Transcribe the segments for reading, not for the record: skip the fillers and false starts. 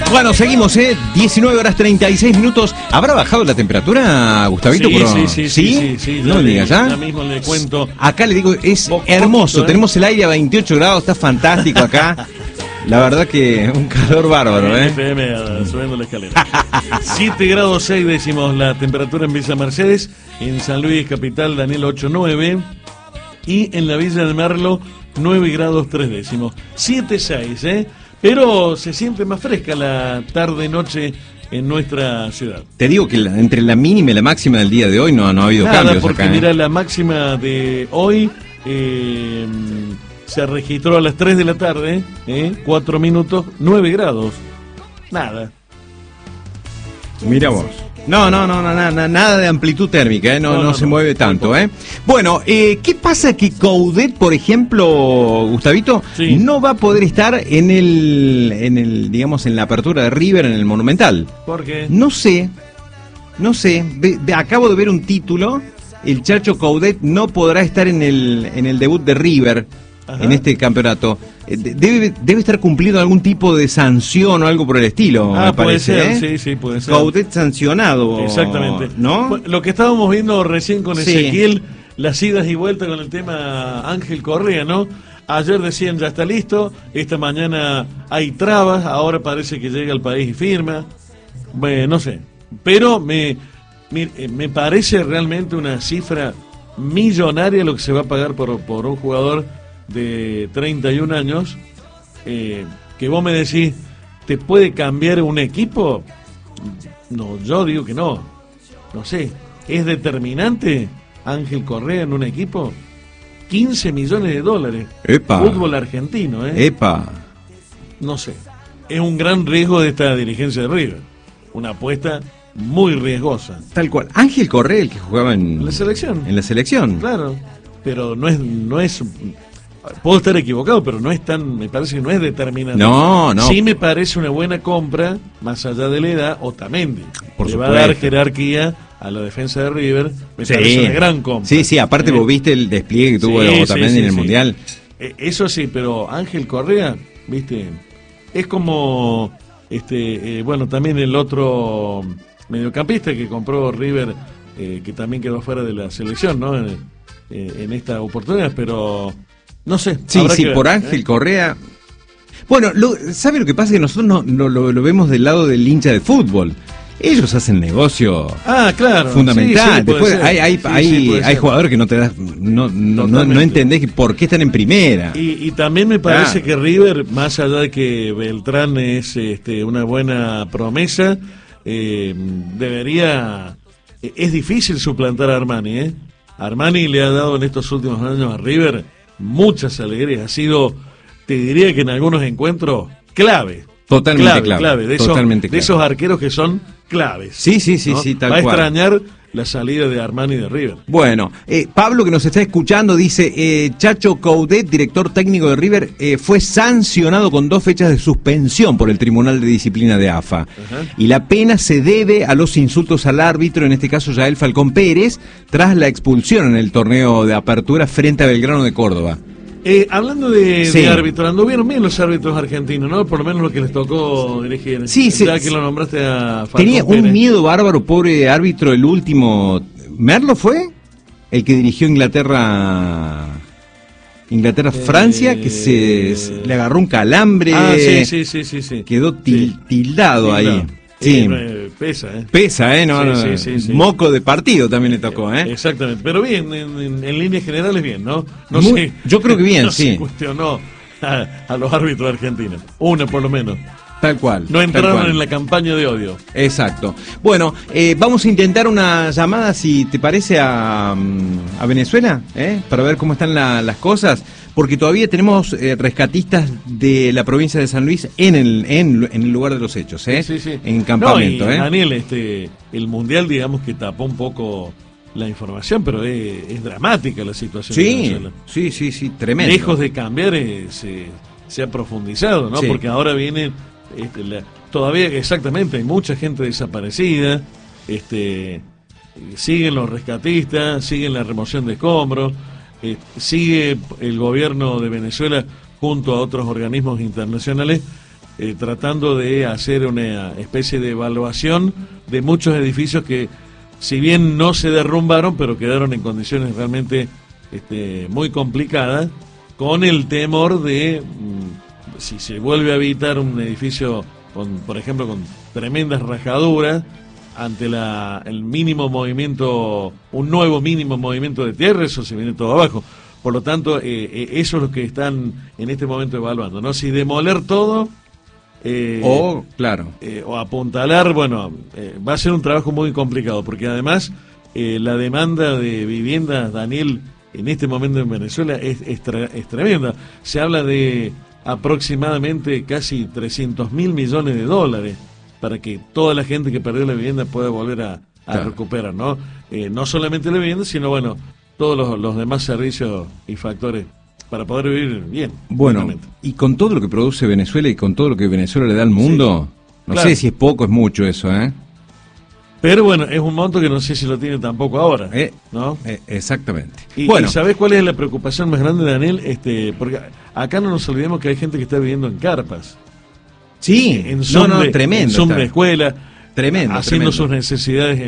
Bueno, seguimos, 19 horas 36 minutos. ¿Habrá bajado la temperatura, Gustavito? Sí. No me digas, ¿ya? Ya mismo le cuento. Acá le digo, es hermoso. Poquito, Tenemos el aire a 28 grados, está fantástico acá. La verdad que un calor bárbaro, FM subiendo la escalera. 7 grados 6 décimos la temperatura en Villa Mercedes. En San Luis, capital, Daniel 8,9. Y en la Villa de Merlo, 9 grados 3 décimos. 7,6, Pero se siente más fresca la tarde-noche en nuestra ciudad. Te digo que entre la mínima y la máxima del día de hoy no ha habido cambios porque acá. mira, la máxima de hoy se registró a las 3 de la tarde, 4 minutos, 9 grados. Nada. Mira vos. No, nada de amplitud térmica, no se mueve tanto, Bueno, ¿qué pasa que Coudet, por ejemplo, Gustavito, no va a poder estar en el, digamos, en la apertura de River en el Monumental? ¿Por qué? No sé. Acabo de ver un título. El Chacho Coudet no podrá estar en el debut de River. Ajá. En este campeonato. Debe estar cumpliendo algún tipo de sanción o algo por el estilo, me parece. Puede ser, sí, puede ser. Coudet sancionado. Exactamente. ¿No? Lo que estábamos viendo recién con Ezequiel, las idas y vueltas con el tema Ángel Correa, ¿no? Ayer decían ya está listo, esta mañana hay trabas, ahora parece que llega al país y firma. Bueno, no sé. Pero me parece realmente una cifra millonaria lo que se va a pagar por un jugador de 31 años, que vos me decís, ¿te puede cambiar un equipo? No, yo digo que no. No sé, ¿es determinante Ángel Correa en un equipo? 15 millones de dólares. ¡Epa! Fútbol argentino, ¡Epa! No sé. Es un gran riesgo de esta dirigencia de River. Una apuesta muy riesgosa. Tal cual. Ángel Correa, el que jugaba en la selección. En la selección. Claro. Pero no es puedo estar equivocado, pero no es tan, me parece que no es determinante. No. Sí me parece una buena compra, más allá de la edad, Otamendi. Por Le supuesto. va a dar jerarquía a la defensa de River. Me parece una gran compra. Sí, aparte vos viste el despliegue que tuvo Otamendi en el Mundial. Eso sí, pero Ángel Correa, viste, es como, bueno, también el otro mediocampista que compró River, que también quedó fuera de la selección, ¿no? En esta oportunidad, pero no sé. Sí, por Ángel Correa. Bueno, ¿sabe lo que pasa? Que nosotros lo vemos del lado del hincha de fútbol. Ellos hacen negocio fundamental. Después hay jugadores que no te das, no entendés por qué están en primera. Y también me parece que River, más allá de que Beltrán es una buena promesa, debería. Es difícil suplantar a Armani, Armani le ha dado en estos últimos años a River muchas alegrías. Ha sido, te diría que en algunos encuentros, clave. Totalmente clave. De esos arqueros que son claves. Sí, tal cual. Va a extrañar la salida de Armani de River. Bueno, Pablo, que nos está escuchando, dice, Chacho Coudet, director técnico de River, fue sancionado con 2 fechas de suspensión por el Tribunal de Disciplina de AFA. Ajá. Y la pena se debe a los insultos al árbitro, en este caso Yael Falcón Pérez, tras la expulsión en el torneo de apertura frente a Belgrano de Córdoba. Hablando de árbitros, anduvieron bien los árbitros argentinos, ¿no? Por lo menos lo que les tocó dirigir. Ya que lo nombraste a Falcón tenía Pérez. Un miedo bárbaro, pobre árbitro, el último. ¿Merlo fue? El que dirigió Inglaterra-Francia, que le agarró un calambre. Sí. Quedó tildado ahí. Sí. Pesa, Sí. Moco de partido también le tocó, Exactamente, pero bien, en líneas generales bien, ¿no? Yo creo que bien, se cuestionó a los árbitros argentinos, una por lo menos. Tal cual. No entraron en la campaña de odio. Exacto. Bueno, vamos a intentar una llamada, si te parece, a Venezuela, para ver cómo están las cosas, porque todavía tenemos rescatistas de la provincia de San Luis en el lugar de los hechos, en campamento. Daniel, el Mundial, digamos que tapó un poco la información, pero es dramática la situación de Venezuela. Sí, tremendo. Lejos de cambiar, se ha profundizado, ¿no? Sí. Porque ahora viene todavía, exactamente, hay mucha gente desaparecida, siguen los rescatistas, siguen la remoción de escombros, sigue el gobierno de Venezuela junto a otros organismos internacionales tratando de hacer una especie de evaluación de muchos edificios que, si bien no se derrumbaron, pero quedaron en condiciones realmente muy complicadas, con el temor de, si se vuelve a habitar un edificio, por ejemplo, con tremendas rajaduras, ante el mínimo movimiento, un nuevo mínimo movimiento de tierra, eso se viene todo abajo. Por lo tanto, eso es lo que están en este momento evaluando, ¿no? Si demoler todo o apuntalar, bueno, va a ser un trabajo muy complicado, porque además la demanda de viviendas, Daniel, en este momento en Venezuela es tremenda. Se habla de aproximadamente casi 300.000 millones de dólares para que toda la gente que perdió la vivienda pueda volver a recuperar, ¿no? No solamente la vivienda, sino, bueno, todos los demás servicios y factores para poder vivir bien. Bueno, y con todo lo que produce Venezuela y con todo lo que Venezuela le da al mundo, no sé si es poco o es mucho eso, ¿eh? Pero bueno, es un monto que no sé si lo tiene tampoco ahora, ¿no? Exactamente. ¿Y sabés cuál es la preocupación más grande, Daniel? Porque acá no nos olvidemos que hay gente que está viviendo en carpas. Sí, tremendo. En Zoom de escuela, haciendo tremendo. sus necesidades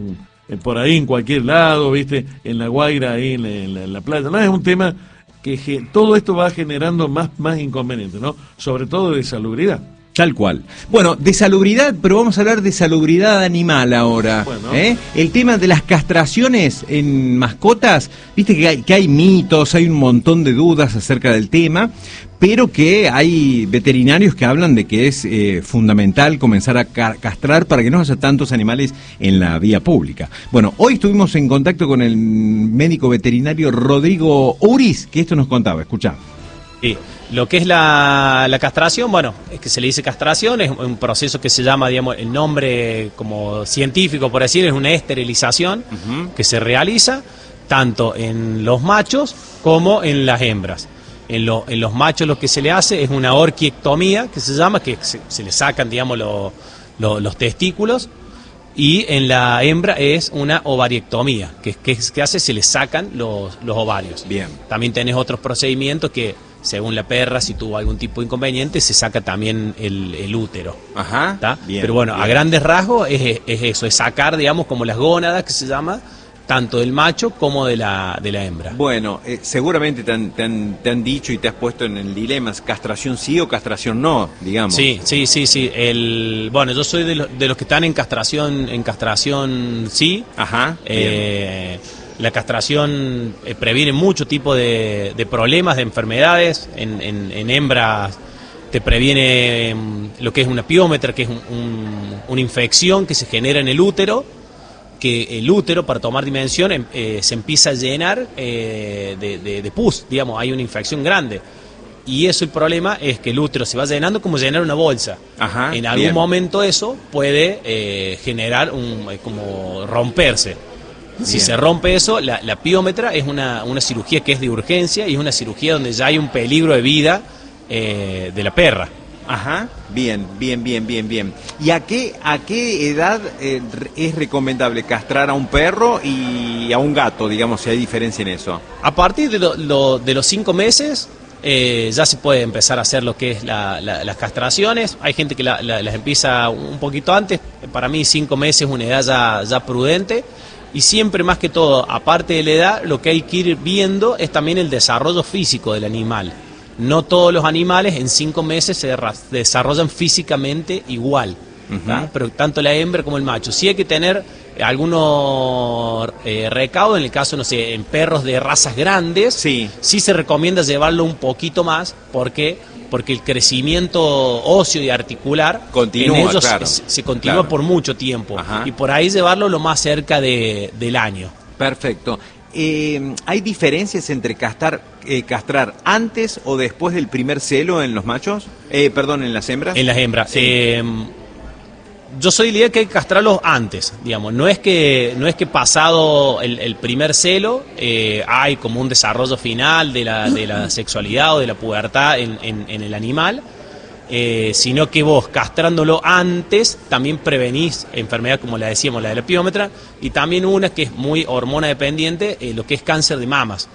por ahí en cualquier lado, ¿viste? En La Guaira, ahí en la playa. No, es un tema que todo esto va generando más inconvenientes, ¿no? Sobre todo de salubridad. Tal cual. Bueno, de salubridad, pero vamos a hablar de salubridad animal ahora. Bueno. El tema de las castraciones en mascotas, viste que hay mitos, hay un montón de dudas acerca del tema, pero que hay veterinarios que hablan de que es fundamental comenzar a castrar para que no haya tantos animales en la vía pública. Bueno, hoy estuvimos en contacto con el médico veterinario Rodrigo Uriz, que esto nos contaba. Escuchá. Sí. Lo que es la castración, bueno, es que se le dice castración, es un proceso que se llama, digamos, el nombre como científico, por decir, es una esterilización que se realiza tanto en los machos como en las hembras. En los machos lo que se le hace es una orquiectomía, que se llama, que se le sacan, digamos, los testículos, y en la hembra es una ovariectomía, que hace, se le sacan los ovarios. Bien. También tenés otros procedimientos que, según la perra, si tuvo algún tipo de inconveniente, se saca también el útero. Ajá. Bien, pero bueno, bien. A grandes rasgos es eso, es sacar, digamos, como las gónadas, que se llama, tanto del macho como de la hembra. Bueno, seguramente te han dicho y te has puesto en el dilema, ¿castración sí o castración no, digamos? Sí. Bueno, yo soy de los que están en castración sí. Ajá. La castración previene mucho tipo de problemas, de enfermedades. En hembras te previene lo que es una piómetra, que es una infección que se genera en el útero, que el útero, para tomar dimensión, se empieza a llenar de pus, digamos, hay una infección grande. Y eso, el problema es que el útero se va llenando como llenar una bolsa. Ajá, en algún momento eso puede generar como romperse. Si se rompe eso, la piómetra es una cirugía que es de urgencia y es una cirugía donde ya hay un peligro de vida de la perra. Ajá, bien. ¿Y a qué edad es recomendable castrar a un perro y a un gato, digamos, si hay diferencia en eso? A partir de los 5 meses ya se puede empezar a hacer lo que es las castraciones. Hay gente que las empieza un poquito antes. Para mí 5 meses es una edad ya prudente. Y siempre, más que todo, aparte de la edad, lo que hay que ir viendo es también el desarrollo físico del animal. No todos los animales en 5 meses se desarrollan físicamente igual, pero tanto la hembra como el macho. Sí hay que tener algunos recaudos, en el caso, no sé, en perros de razas grandes, sí se recomienda llevarlo un poquito más, porque el crecimiento óseo y articular continúa, en ellos se continúa por mucho tiempo. Y por ahí llevarlo lo más cerca del año. Perfecto. ¿Hay diferencias entre castrar antes o después del primer celo en los machos? En las hembras. En las hembras. Sí. Yo soy de la idea que hay que castrarlos antes, digamos. No es que pasado el primer celo hay como un desarrollo final de la sexualidad o de la pubertad en el animal, sino que vos, castrándolo antes, también prevenís enfermedad como la decíamos, la de la piómetra, y también una que es muy hormona dependiente, lo que es cáncer de mamas.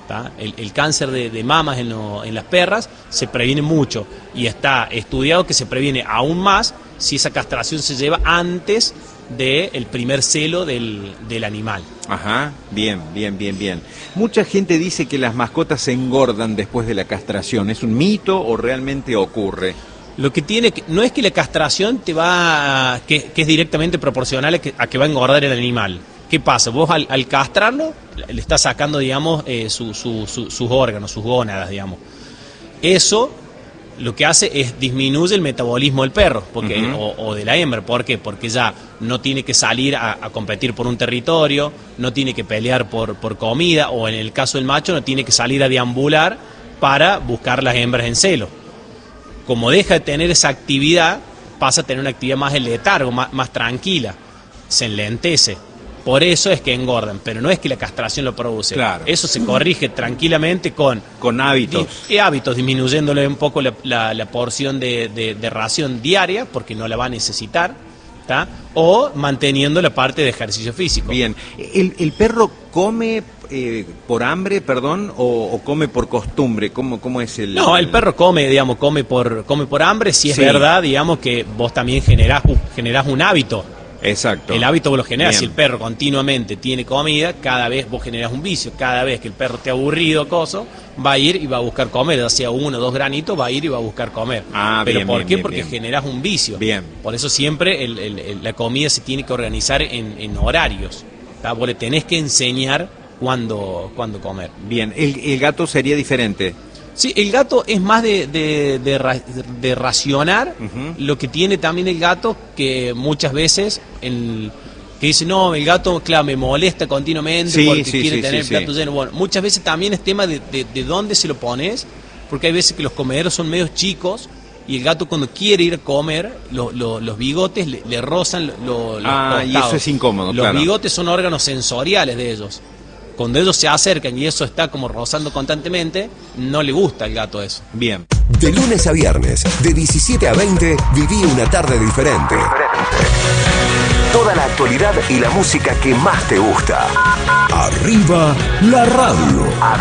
¿tá? El cáncer de mamas en las perras se previene mucho y está estudiado que se previene aún más si esa castración se lleva antes del primer celo del animal. Ajá, bien. Mucha gente dice que las mascotas se engordan después de la castración. ¿Es un mito o realmente ocurre? Lo que tiene no es que la castración que es directamente proporcional a que va a engordar el animal. ¿Qué pasa? Vos al castrarlo le estás sacando, digamos, sus órganos, sus gónadas, digamos. Eso lo que hace es disminuye el metabolismo del perro porque o de la hembra. ¿Por qué? Porque ya no tiene que salir a competir por un territorio, no tiene que pelear por comida, o en el caso del macho no tiene que salir a deambular para buscar las hembras en celo. Como deja de tener esa actividad, pasa a tener una actividad más de letargo, más tranquila, se enlentece. Por eso es que engordan, pero no es que la castración lo produce. Claro. Eso se corrige tranquilamente con hábitos. Hábitos, disminuyéndole un poco la porción de ración diaria, porque no la va a necesitar, ¿tá? O manteniendo la parte de ejercicio físico. Bien. ¿El perro come por hambre, o come por costumbre? ¿Cómo es el...? No, el perro come por hambre, si es verdad, digamos, que vos también generás un hábito. Exacto. El hábito vos lo generás. Bien. Si el perro continuamente tiene comida, cada vez vos generás un vicio. Cada vez que el perro esté aburrido, va a ir y va a buscar comer. Ya sea 1 o 2 granitos, va a ir y va a buscar comer. ¿Pero por qué? Porque generás un vicio. Bien. Por eso siempre la comida se tiene que organizar en horarios. ¿Tá? Vos le tenés que enseñar cuándo comer. Bien. ¿El gato sería diferente? Sí, el gato es más de racionar. Lo que tiene también el gato, que muchas veces que dice, no, el gato, claro, me molesta continuamente porque quiere tener el plato lleno. Bueno, muchas veces también es tema de dónde se lo pones, porque hay veces que los comederos son medios chicos y el gato cuando quiere ir a comer, los bigotes le rozan los costados. Y eso es incómodo, Los bigotes son órganos sensoriales de ellos. Cuando ellos se acercan y eso está como rozando constantemente, no le gusta al gato eso. Bien. De lunes a viernes, de 17 a 20, viví una tarde diferente. Toda la actualidad y la música que más te gusta. Arriba la radio.